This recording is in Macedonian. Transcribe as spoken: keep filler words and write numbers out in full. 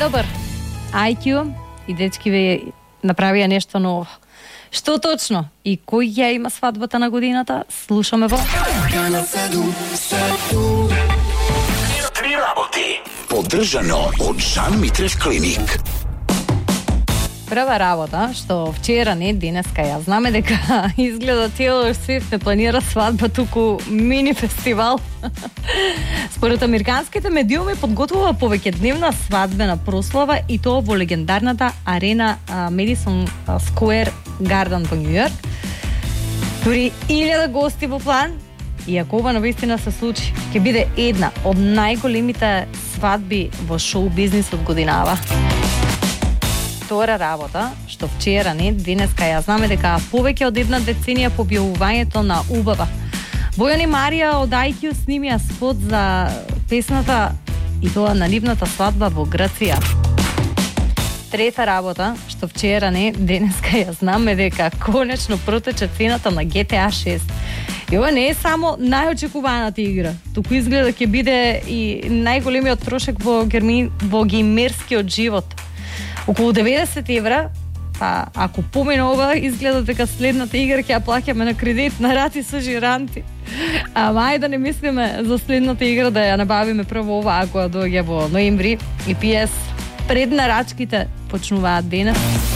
Добар. ай кју и дечки ве направија нешто ново. Што точно и кој ја има свадбата на годината? Слушаме во Три работи. Поддржано од Жан Митрев клиник. Прва работа, што вчера, не денеска, ја знаме дека изгледа Тейлор Свифт не планира свадба, туку мини фестивал. Според американските медиуми подготвува повеќедневна свадбена прослава и тоа во легендарната арена Медисон Скуер Гарден во Њујорк. Дури илјада гости во план, и ако ова навистина се случи, ќе биде една од најголемите свадби во шоу бизнисот годинава. Втора работа, што вчера, не денеска, ја знаме дека повеќе од една деценија по објавувањето на убава. Бојан и Марија од ай кју снимија спот за песната и тоа на нивната свадба во Грција. Трета работа, што вчера, не денеска, ја знаме дека конечно протече цената на Джи Ти Ей шест. И ова не е само најочекуваната игра, туку изгледа ќе биде и најголемиот трошок во, герми... во геймерскиот живот. Околу деветдесет евра, па ако помине ова, изгледа дека следната игра ќе ја плаќаме на кредит, на рати со жиранти. Ама ајде да не мислиме за следната игра да ја набавиме прво ова, ако ја доѓе во ноември. И пи ес, преднарачките почнуваат денес.